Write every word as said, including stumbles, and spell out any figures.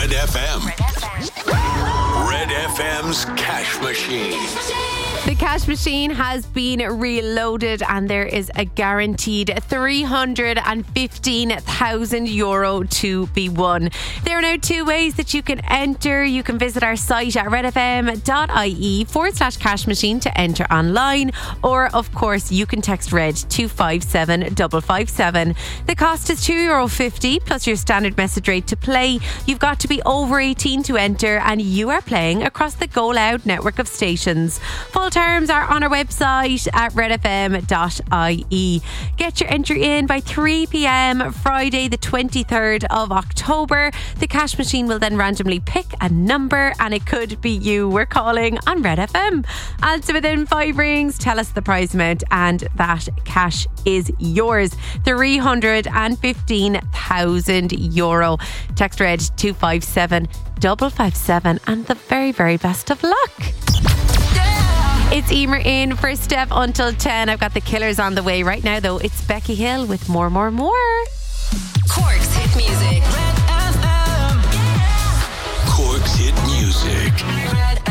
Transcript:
Red F M. Red F M's Cash Machine. The cash machine has been reloaded and there is a guaranteed three hundred fifteen thousand euro to be won. There are now two ways that you can enter. You can visit our site at redfm.ie forward slash cash machine to enter online, or of course you can text RED to five seven five five seven. The cost is two euro fifty plus your standard message rate to play. You've got to be over eighteen to enter and you are playing across the Go Loud network of stations. Full terms are on our website at redfm dot I E. Get your entry in by three p.m. Friday the twenty-third of October. The cash machine will then randomly pick a number and it could be you. We're calling on Red F M. Answer within five rings, tell us the prize amount and that cash is yours. three hundred fifteen thousand euro. Text RED to five seven five five seven and the very very best of luck. It's Emer in for Steph until ten. I've got the Killers on the way right now, though. It's Becky Hill with More, More, More. Cork's hit music. Red F M. Cork's hit music. Red